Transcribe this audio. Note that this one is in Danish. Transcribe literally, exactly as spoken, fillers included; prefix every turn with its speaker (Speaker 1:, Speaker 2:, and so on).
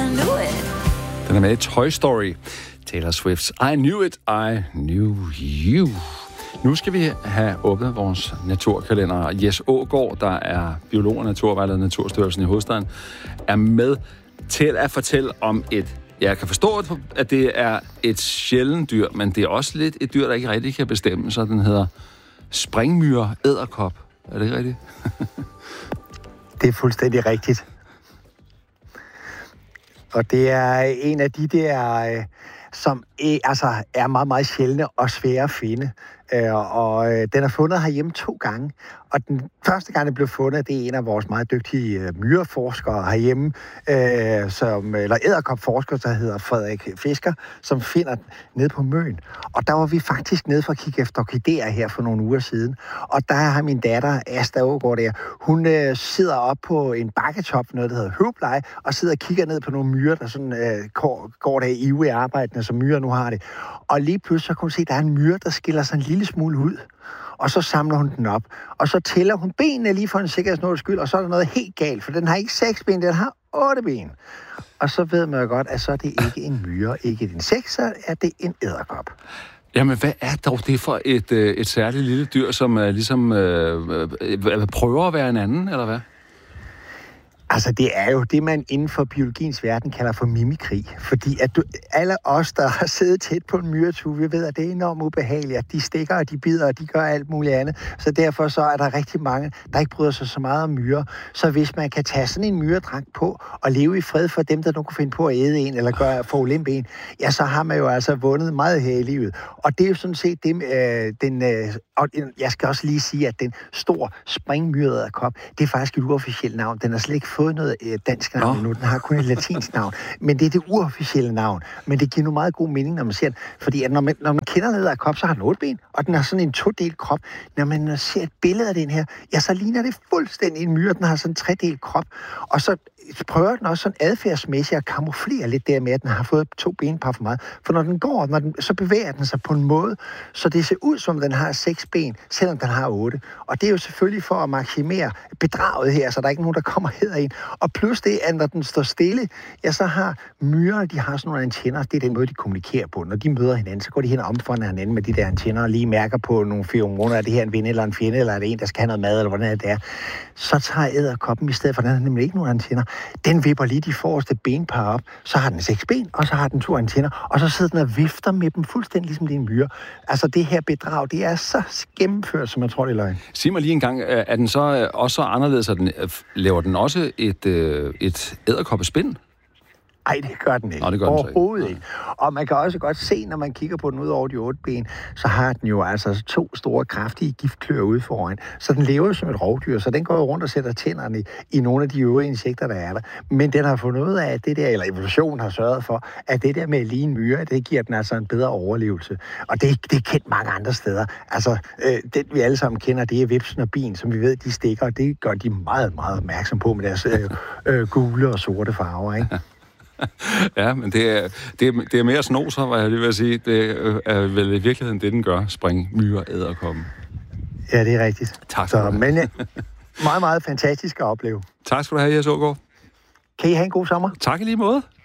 Speaker 1: I knew it.
Speaker 2: Den er med i Toy Story. Taylor Swift's I Knew It, I Knew You. Nu skal vi have åbnet vores naturkalender. Jes Aagaard, der er biolog og naturvejleder i Naturstyrelsen i hovedstaden, er med til at fortælle om et, jeg kan forstå, at det er et sjældent dyr, men det er også lidt et dyr, der ikke rigtig kan bestemme, så den hedder springmyre edderkop. Er det ikke rigtigt?
Speaker 3: Det er fuldstændig rigtigt. Og det er en af de der, som altså er meget, meget sjældne og svære at finde. Og den er fundet herhjemme to gange. Og den første gang, den blev fundet, det er en af vores meget dygtige myreforskere herhjemme, øh, som, eller edderkopforsker, der hedder Frederik Fisker, som finder den nede på Møn. Og der var vi faktisk nede for at kigge efter orkideer her for nogle uger siden. Og der har min datter, Asta Aagaard der, hun øh, sidder op på en bakketop, noget der hedder Høvbleje, og sidder og kigger ned på nogle myrer, der sådan, øh, går, går der i ivrig arbejdende, som myrer nu har det. Og lige pludselig så kan hun se, at der er en myre, der skiller sig en lille smule ud. Og så samler hun den op. Og så tæller hun benene lige for en sikkerhedsnåls skyld, og så er der noget helt galt, for den har ikke seks ben, den har otte ben. Og så ved man jo godt, at så er det ikke en myre, ikke et insekt, så er det en edderkop.
Speaker 2: Jamen, hvad er dog det for et, et særligt lille dyr, som uh, ligesom uh, uh, prøver at være en anden, eller hvad?
Speaker 3: Altså, det er jo det, man inden for biologiens verden kalder for mimikri. Fordi at du, alle os, der har siddet tæt på en myretue, vi ved, at det er enormt ubehageligt, at de stikker, og de bider, og de gør alt muligt andet. Så derfor så er der rigtig mange, der ikke bryder sig så meget om myrer. Så hvis man kan tage sådan en myredragt på, og leve i fred for dem, der nu kan finde på at æde en, eller gøre for ulempe en, ja, så har man jo altså vundet meget her i livet. Og det er jo sådan set det, øh, den... Øh, og jeg skal også lige sige, at den store springmyreedderkop, det er faktisk et uofficielt navn. Den har slet ikke fået noget øh, dansk navn endnu. Den har kun et latinsk navn. Men det er det uofficielle navn. Men det giver nu meget god mening, når man ser den. Fordi at når, man, når man kender en edderkop, så har den otte ben, og den har sådan en todelt krop. Når man ser et billede af den her, ja, så ligner det fuldstændig en myre. Den har sådan en tredelt krop. Og så prøver den også sådan adfærdsmæssigt at kamuflere lidt der med, at den har fået to benpar for meget. For når den går, når den, så bevæger den sig på en måde, så det ser ud som, den har seks ben, selvom den har otte. Og det er jo selvfølgelig for at maksimere bedraget her, så der er ikke nogen, der kommer her ind. Og plus det, at når den står stille, ja, så har myrer, de har sådan nogle antenner. Det er den måde, de kommunikerer på. Når de møder hinanden, så går de hen og omfavner hinanden med de der antenner og lige mærker på nogle feromoner. Er det her en ven eller en fjende, eller er det en, der skal have noget mad, eller hvordan er det er. Så tager edderkoppen i stedet for, den har nemlig ikke nogen antenner. Den vipper lige de forreste benpar op, så har den seks ben, og så har den to antenner, og så sidder den og vifter med dem fuldstændig ligesom det er en myre. Altså det her bedrag, det er så gennemført, som jeg tror, det er løgn.
Speaker 2: Sig mig lige en gang, er den så også anderledes, at den, laver den også et, et edderkoppespind?
Speaker 3: Nej, det gør den ikke.
Speaker 2: Nå, det gør den
Speaker 3: overhovedet
Speaker 2: ikke.
Speaker 3: ikke. Og man kan også godt se, når man kigger på den ud over de otte ben, så har den jo altså to store, kraftige giftklør ude foran. Så den lever jo som et rovdyr, så den går jo rundt og sætter tænderne i, i nogle af de øvrige insekter, der er der. Men den har fundet ud af, at det der, eller evolutionen har sørget for, at det der med lige en myre, det giver den altså en bedre overlevelse. Og det, det er kendt mange andre steder. Altså, øh, den vi alle sammen kender, det er vipsen og bin, som vi ved, de stikker, og det gør de meget, meget opmærksom på med deres øh, øh, gule og sorte farver, ikke?
Speaker 2: Ja, men det er, det er, det er mere snoser, hvad jeg lige vil sige. Det er vel i virkeligheden det, den gør. Spring, myre, edderkoppen.
Speaker 3: Ja, det er rigtigt.
Speaker 2: Tak skal du have.
Speaker 3: Men meget, meget fantastisk at opleve.
Speaker 2: Tak skal du have, Jes Aagaard.
Speaker 3: Kan I have en god sommer?
Speaker 2: Tak i lige måde.